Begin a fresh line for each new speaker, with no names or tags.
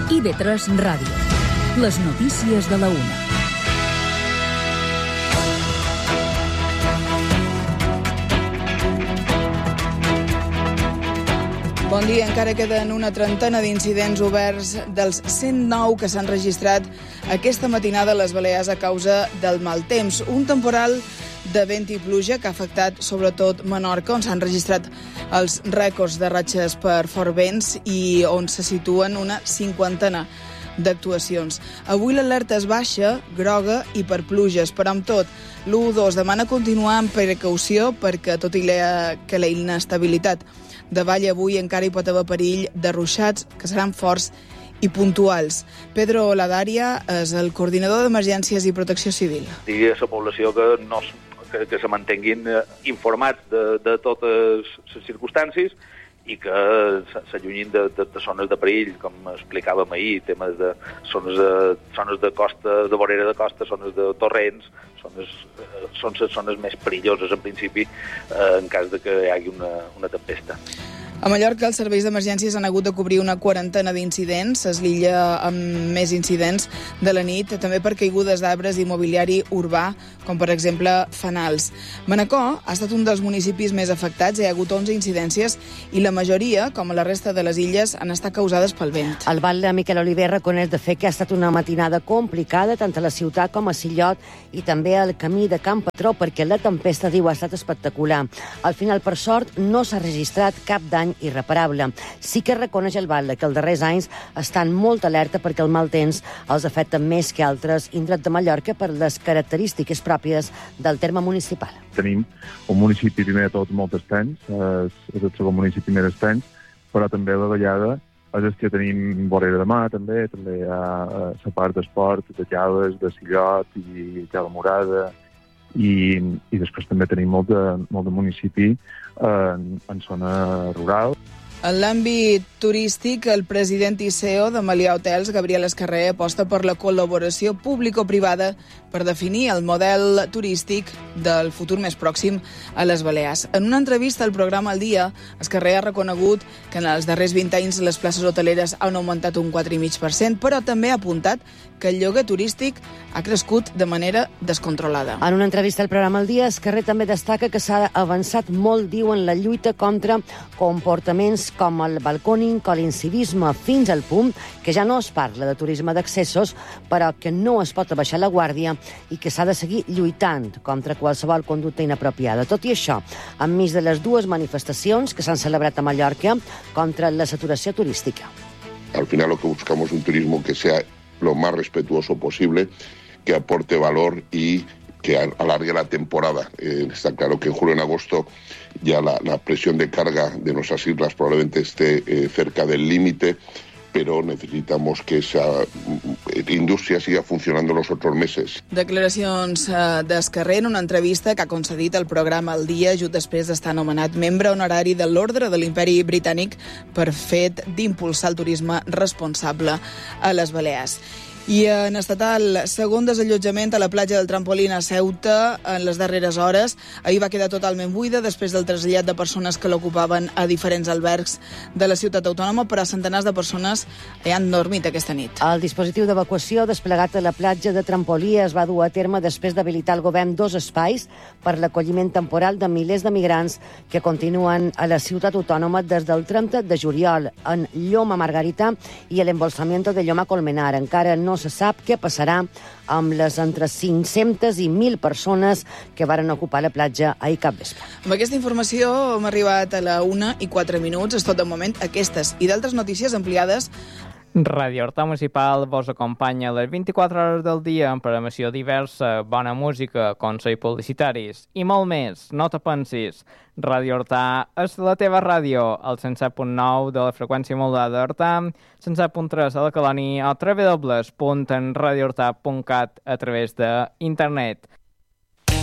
IB3 Ràdio. Les notícies de la una.
Bon dia. Encara queden una trentena d'incidents oberts dels 109 que s'han registrat aquesta matinada a les Balears a causa del mal temps. Un temporal de vent i pluja que ha afectat sobretot Menorca, on s'han registrat els rècords de ratxes per fort vents i on se situen una cinquantena d'actuacions. Avui l'alerta és baixa, groga i per pluges, però amb tot, l'U2 demana continuar amb precaució perquè, tot i que la inestabilitat de vall avui encara hi pot haver perill de ruixats que seran forts i puntuals. Pedro Ladaria és el coordinador d'Emergències i Protecció Civil.
Digui a la població que se mantinguin informats de totes les circumstàncies i que s'allunyin de zones de perill, com explicàvem ahir, temes de zones de costa, de vorera de costa, zones de torrents, són les zones més perilloses, en principi, en cas de que hi hagi una tempesta.
A Mallorca, els serveis d'emergències han hagut de cobrir una quarantena d'incidents. És l'illa amb més incidents de la nit, també per caigudes d'arbres i mobiliari urbà, com per exemple fanals. Manacor ha estat un dels municipis més afectats. Hi ha hagut 11 incidències i la majoria, com a la resta de les illes, han estat causades pel vent.
El batlle Miquel Oliver reconeix de fet que ha estat una matinada complicada tant a la ciutat com a Sillot i també al camí de Can Patró, perquè la tempesta, diu, ha estat espectacular. Al final, per sort, no s'ha registrat cap dany irreparable. Sí que reconeix el batlle que els darrers anys estan molt alerta perquè el mal temps els afecta més que altres indrets de Mallorca per les característiques pròpies del terme municipal.
Tenim un municipi, primer de tot, molt extens, és el segon municipi més extens, però també a la vegada és que tenim vorera de mar, també hi ha la part d'esport, de Jalles, de Sillot i Jala Morada, i després també tenim molt de municipi en zona rural.
En l'àmbit turístic, el president i CEO de Melià Hotels, Gabriel Escarrer, aposta per la col·laboració público-privada per definir el model turístic del futur més pròxim a les Balears. En una entrevista al programa El Dia, Escarrer ha reconegut que en els darrers 20 anys les places hoteleres han augmentat un 4,5%, però també ha apuntat que el lloguer turístic ha crescut de manera descontrolada.
En una entrevista al programa El Dia, Escarrer també destaca que s'ha avançat molt, diu, en la lluita contra comportaments com el balcòning o l'incivisme, fins al punt que ja no es parla de turisme d'accessos, però que no es pot abaixar la guàrdia i que s'ha de seguir lluitant contra qualsevol conducta inapropiada. Tot i això, enmig de les dues manifestacions que s'han celebrat a Mallorca contra la saturació turística.
Al final lo que buscamos es un turismo que sea lo más respetuoso posible, que aporte valor y que alargue la temporada. Está claro que en julio y en agosto ya la presión de carga de nuestras islas probablemente esté cerca del límite, pero necesitamos que esa indústria siga funcionando los otros meses.
Declaracions d'Escarrer en una entrevista que ha concedit al programa El Dia just després d'estar nomenat membre honorari de l'Ordre de l'Imperi Britànic per fet d'impulsar el turisme responsable a les Balears. I en estatal, segon desallotjament a la platja del Trampolín a Ceuta en les darreres hores. Ahir va quedar totalment buida després del trasllat de persones que l'ocupaven a diferents albergs de la ciutat autònoma, però centenars de persones hi han dormit aquesta nit.
El dispositiu d'evacuació desplegat a la platja de Trampolí es va dur a terme després d'habilitar el govern 2 espais per l'acolliment temporal de milers de migrants que continuen a la ciutat autònoma des del 30 de juliol en Lloma Margarita i l'embolsament de Lloma Colmenar. Encara no se sap què passarà amb les entre 500 i 1.000 persones que varen ocupar la platja ahir capvespre.
Amb aquesta informació hem arribat a la 1:04. És tot de moment aquestes i d'altres notícies ampliades.
Ràdio Horta Municipal vos acompanya a les 24 hores del dia amb programació diversa, bona música, consells publicitaris i molt més. No te pensis. Ràdio Horta és la teva ràdio, al 107.9 de la freqüència modulada d'Horta, 107.3 a la Colònia o www.radiohorta.cat a través d'internet.